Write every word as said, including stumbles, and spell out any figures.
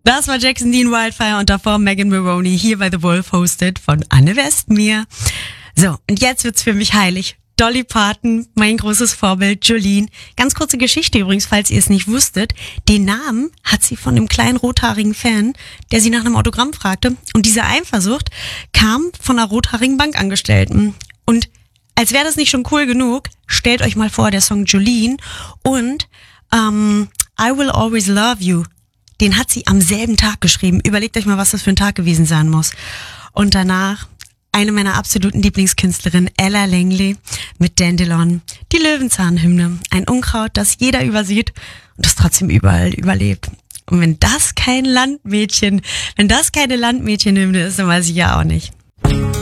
Das war Jackson Dean Wildfire und davor Megan Maroney hier bei The Wolf, hosted von Anne Westmeer. So, und jetzt wird's für mich heilig. Dolly Parton, mein großes Vorbild, Jolene. Ganz kurze Geschichte übrigens, falls ihr es nicht wusstet. Den Namen hat sie von einem kleinen rothaarigen Fan, der sie nach einem Autogramm fragte. Und diese Eifersucht kam von einer rothaarigen Bankangestellten. Und als wäre das nicht schon cool genug, stellt euch mal vor, der Song Jolene und ähm, I Will Always Love You, den hat sie am selben Tag geschrieben. Überlegt euch mal, was das für ein Tag gewesen sein muss. Und danach eine meiner absoluten Lieblingskünstlerinnen, Ella Langley mit Dandelion, die Löwenzahn-Hymne. Ein Unkraut, das jeder übersieht und das trotzdem überall überlebt. Und wenn das kein Landmädchen, wenn das keine Landmädchenhymne ist, dann weiß ich ja auch nicht.